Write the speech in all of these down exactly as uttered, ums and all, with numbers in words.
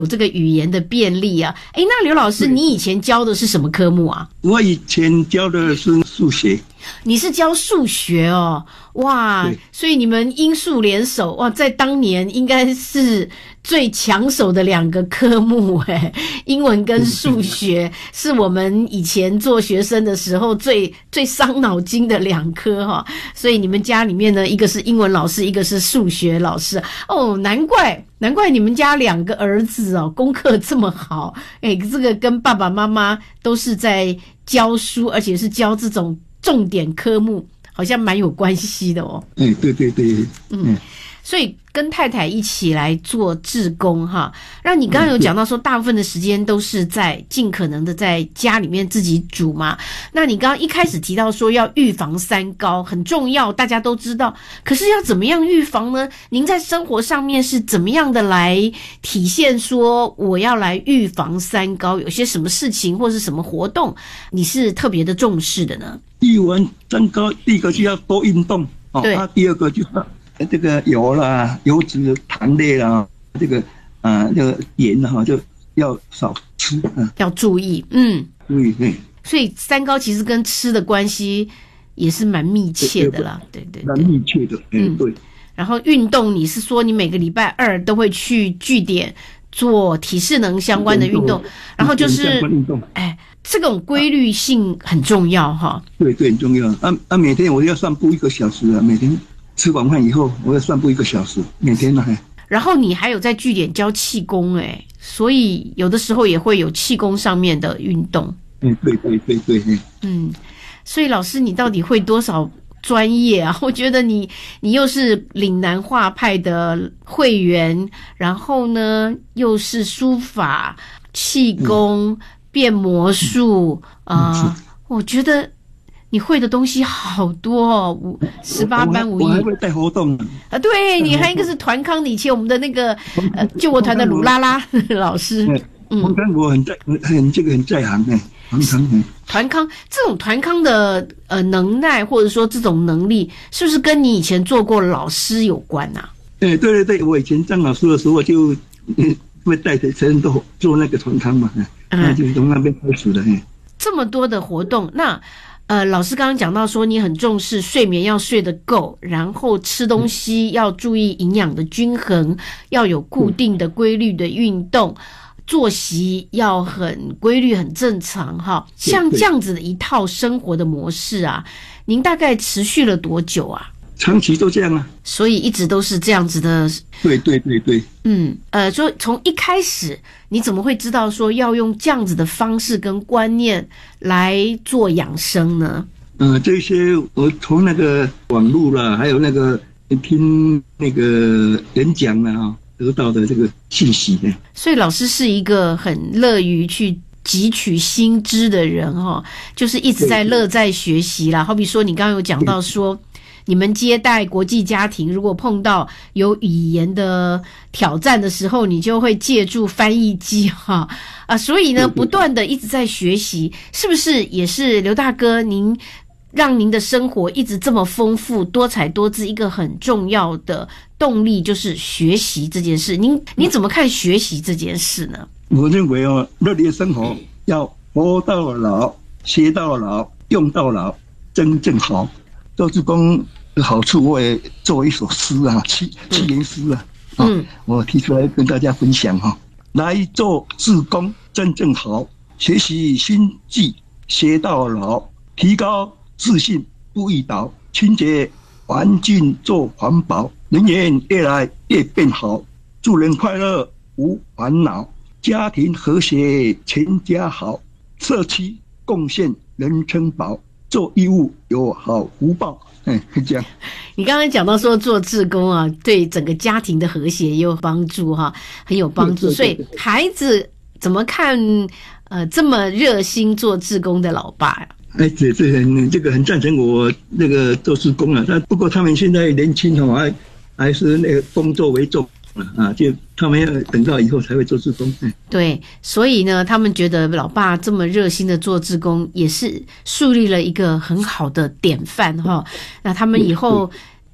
有这个语言的便利啊。诶，那刘老师，你以前教的是什么科目啊？ 我以前教的是数学。 你是教数学哦，哇！所以你们英数联手，哇，在当年应该是最抢手的两个科目诶，英文跟数学是我们以前做学生的时候最最伤脑筋的两科哈。所以你们家里面呢，一个是英文老师，一个是数学老师哦，难怪难怪你们家两个儿子哦，功课这么好，诶，这个跟爸爸妈妈都是在教书，而且是教这种重点科目，好像蛮有关系的哦。 嗯，对对对， 嗯，所以跟太太一起来做志工哈。让你刚刚有讲到说，大部分的时间都是在尽可能的在家里面自己煮嘛。那你刚刚一开始提到说要预防三高很重要，大家都知道。可是要怎么样预防呢？您在生活上面是怎么样的来体现说我要来预防三高？有些什么事情或是什么活动，你是特别的重视的呢？ 预防三高，第一个就要多运动哦，对。啊，第二个就是这个油啦、油脂、糖类啦，这个啊，这个盐哈，就要少吃，嗯， 要注意，嗯， 注意，对。 所以三高其实跟吃的关系也是蛮密切的啦，对对对， 蛮密切的，嗯，对。 然后运动，你是说你每个礼拜二都会去据点做体适能相关的运动，然后就是哎。这种规律性很重要哈。 对对，很重要。啊啊，每天我要散步一个小时啊，每天吃完饭以后我要散步一个小时，每天啊。 然后你还有在据点教气功哎，所以有的时候也会有气功上面的运动。 嗯，对对对对。 嗯，所以老师你到底会多少专业啊？我觉得你你又是岭南画派的会员，然后呢又是书法、气功。嗯，变魔术啊、呃，我觉得你会的东西好多哦，五十八般武艺。 我还会带活动啊，对，你还有一个是团康，以前我们的那个呃救国团的鲁拉拉老师， 嗯，团康我很在很这个很在行哎，团康。 团康这种团康的呃能耐或者说这种能力，是不是跟你以前做过老师有关啊？ 哎，对对对，我以前当老师的时候就嗯会带着学生都做那个团康嘛。那就从那边开始的。 这么多的活动，那呃，老师刚刚讲到说你很重视睡眠要睡得够，然后吃东西要注意营养的均衡，要有固定的规律的运动，作息要很规律很正常哈。像这样子的一套生活的模式啊，您大概持续了多久啊？ 长期都这样啊， 所以一直都是这样子的。 对对对对， 嗯，呃，说从一开始你怎么会知道说要用这样子的方式跟观念来做养生呢？ 呃，这些我从那个网络啦，还有那个听那个演讲啊，得到的这个信息。 所以老师是一个很乐于去汲取新知的人哈，就是一直在乐在学习啦。好比说你刚刚有讲到说，你们接待国际家庭，如果碰到有语言的挑战的时候，你就会借助翻译机哈啊，所以呢，不断的一直在学习，是不是也是刘大哥您让您的生活一直这么丰富、多彩多姿？一个很重要的动力就是学习这件事。您您怎么看学习这件事呢？ 我认为哦，热烈生活要活到老、学到老、用到老，真正好。做志工的好处，我也做一首诗啊，七七言诗啊，嗯、啊，我提出来跟大家分享哈、啊。来做志工真正好，学习新技学到老，提高自信不易倒，清洁环境做环保，人员越来越变好，助人快乐无烦恼，家庭和谐全家好，社区贡献人称宝。做义务有好福报，哎，这样。 你刚刚讲到说做志工啊，对整个家庭的和谐也有帮助哈，很有帮助。所以孩子怎么看呃这么热心做志工的老爸呀、啊？ 哎，这这很这个很赞成我那个做志工啊。但不过他们现在年轻哦，还还是那个工作为重。啊，就他们要等到以后才会做志工。嗯， 对，所以呢，他们觉得老爸这么热心的做志工，也是树立了一个很好的典范哈。那他们以后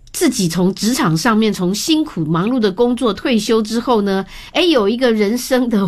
自己从职场上面从辛苦忙碌的工作退休之后呢，诶有一个人生的